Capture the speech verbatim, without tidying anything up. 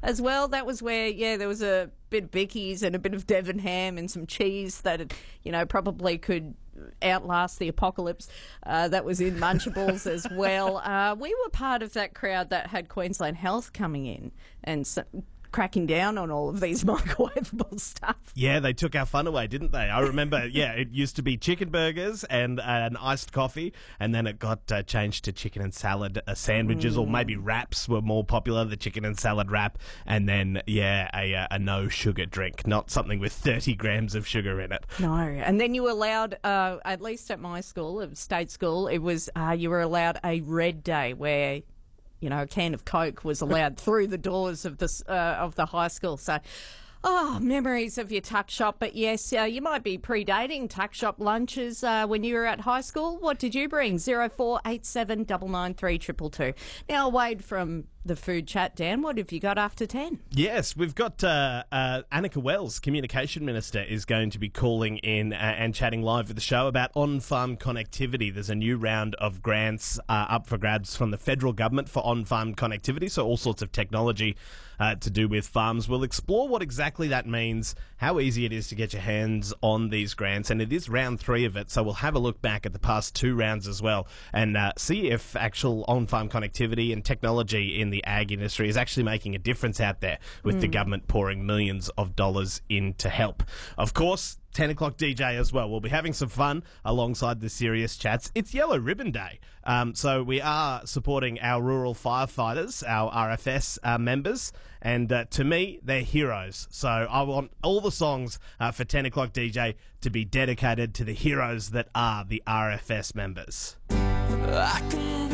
as well. That was where, yeah, there was a bit of Bickies and a bit of Devon ham and some cheese that, it, you know, probably could outlast the apocalypse. Uh, that was in Munchables as well. Uh, we were part of that crowd that had Queensland Health coming in and so, cracking down on all of these microwavable stuff. Yeah, they took our fun away, didn't they? I remember, yeah, it used to be chicken burgers and uh, an iced coffee, and then it got uh, changed to chicken and salad uh, sandwiches, mm. or maybe wraps were more popular, the chicken and salad wrap, and then, yeah, a, a, a no-sugar drink, not something with thirty grams of sugar in it. No, and then you were allowed, uh, at least at my school, at state school, it was, uh, you were allowed a red day where, you know, a can of Coke was allowed through the doors of the uh, of the high school. So, oh, memories of your tuck shop. But yes, uh, you might be predating tuck shop lunches uh, when you were at high school. What did you bring? Zero four eight seven nine nine three two two two. Now, away from the food chat, Dan, what have you got after ten? Yes, we've got uh, uh, Annika Wells, Communication Minister, is going to be calling in uh, and chatting live with the show about on-farm connectivity. There's a new round of grants uh, up for grabs from the federal government for on-farm connectivity, so all sorts of technology uh, to do with farms. We'll explore what exactly that means, how easy it is to get your hands on these grants, and it is round three of it, so we'll have a look back at the past two rounds as well and uh, see if actual on-farm connectivity and technology in the ag industry is actually making a difference out there with mm. the government pouring millions of dollars in to help. Of course, ten o'clock D J as well. We'll be having some fun alongside the serious chats. It's Yellow Ribbon Day, um, so we are supporting our rural firefighters, our R F S uh, members, and uh, to me, they're heroes. So I want all the songs uh, for ten o'clock D J to be dedicated to the heroes that are the R F S members. I can